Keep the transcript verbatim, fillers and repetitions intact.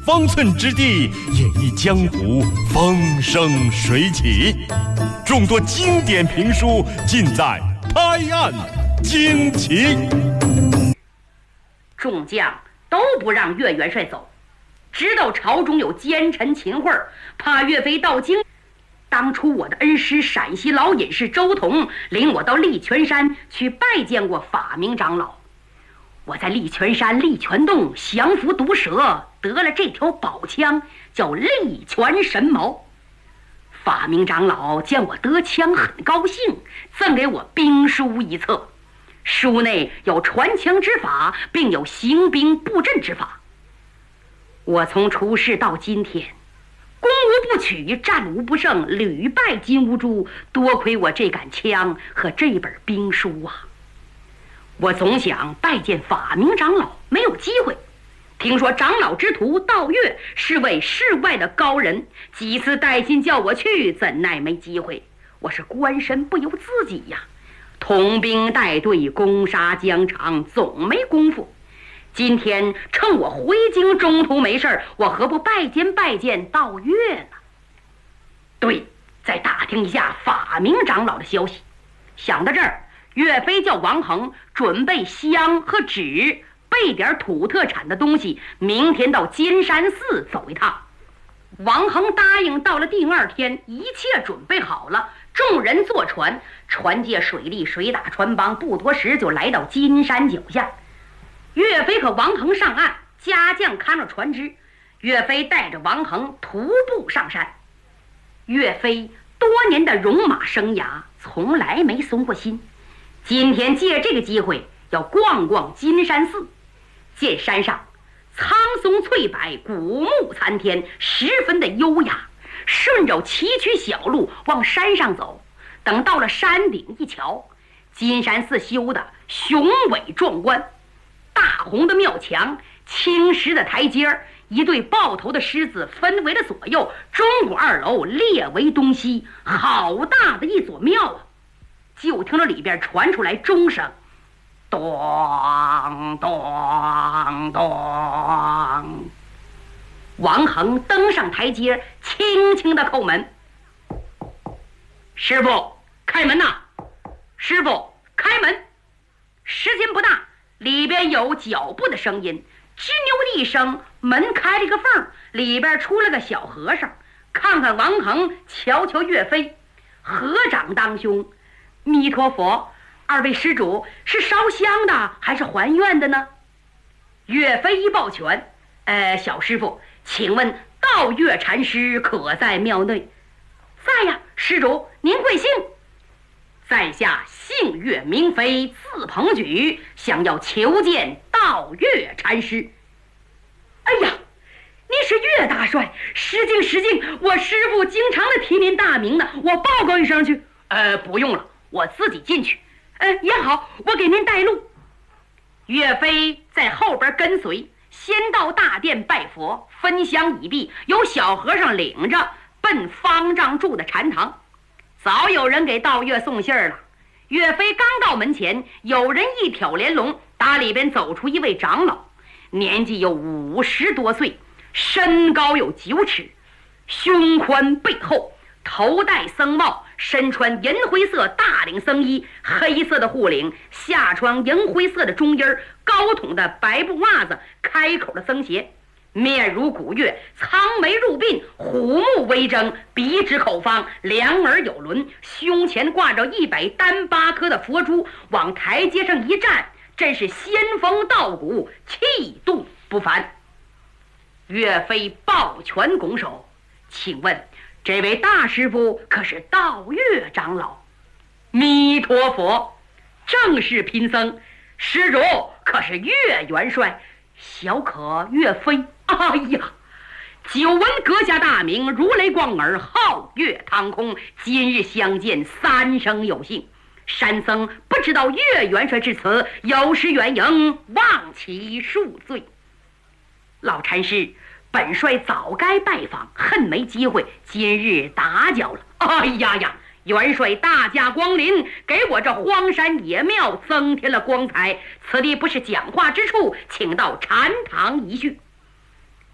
方寸之地，演绎江湖风生水起。众多经典评书尽在拍案惊奇。 众将都不让岳元帅走，知道朝中有奸臣秦桧，怕岳飞到京。当初我的恩师陕西老隐士周同领我到力泉山去拜见过法明长老。我在力泉山力泉洞降服毒蛇，得了这条宝枪，叫力泉神矛。法明长老见我得枪很高兴，赠给我兵书一册，书内有传枪之法，并有行兵布阵之法。我从出世到今天，攻无不取，战无不胜，屡败金兀术，多亏我这杆枪和这本兵书啊！我总想拜见法明长老，没有机会。听说长老之徒道岳是位世外的高人，几次带信叫我去，怎奈没机会。我是官身不由自己呀，统兵带队攻杀疆场，总没功夫。今天趁我回京中途没事，我何不拜见拜见道岳呢？对，再打听一下法明长老的消息。想到这儿，岳飞叫王恒准备香和纸，备点土特产的东西，明天到金山寺走一趟。王恒答应。到了第二天，一切准备好了，众人坐船，船借水利，水打船帮，不多时就来到金山脚下。岳飞和王恒上岸，家将看着船只，岳飞带着王恒徒步上山。岳飞多年的戎马生涯，从来没松过心，今天借这个机会要逛逛金山寺。见山上苍松翠柏，古木参天，十分的优雅。顺着崎岖小路往山上走，等到了山顶一瞧，金山寺修的雄伟壮观，大红的庙墙，青石的台阶，一对抱头的狮子分为了左右，中国二楼列为东西，好大的一座庙啊！就听到里边传出来钟声，咚咚咚。王恒登上台阶，轻轻的叩门：“师傅，开门呐！师傅，开门！”时间不大，里边有脚步的声音，吱扭的一声，门开了个缝，里边出了个小和尚，看看王恒，瞧瞧岳飞。合掌当胸：“弥陀佛，二位施主是烧香的还是还愿的呢？”岳飞一抱拳：“呃，小师傅，请问道岳禅师可在庙内？”“在呀，施主，您贵姓？”“在下姓岳名飞，字鹏举，想要求见道岳禅师。”“哎呀，您是岳大帅，失敬失敬，我师傅经常的提您大名呢，我报告一声去。”“呃，不用了，我自己进去。”“呃，也好，我给您带路。”岳飞在后边跟随，先到大殿拜佛，分香已毕，由小和尚领着奔方丈住的禅堂。早有人给道岳送信儿了。岳飞刚到门前，有人一挑帘笼，打里边走出一位长老，年纪有五十多岁，身高有九尺，胸宽背厚，头戴僧帽，身穿银灰色大领僧衣，黑色的护领，下穿银灰色的中衣，高筒的白布袜子，开口的僧鞋，面如古月，苍眉入鬓，虎目微睁，鼻直口方，两耳有轮，胸前挂着一百单八颗的佛珠，往台阶上一站，真是仙风道骨，气度不凡。岳飞抱拳拱手：“请问这位大师傅可是道岳长老？”“弥陀佛，正是贫僧。施主可是岳元帅？小可岳飞。”“哎呀，久闻阁下大名，如雷贯耳，皓月腾空，今日相见，三生有幸。山僧不知道岳元帅至此，有失远迎，望其恕罪。”“老禅师，本帅早该拜访，恨没机会，今日打搅了。”“哎呀呀，元帅大驾光临，给我这荒山野庙增添了光彩。此地不是讲话之处，请到禅堂一叙。”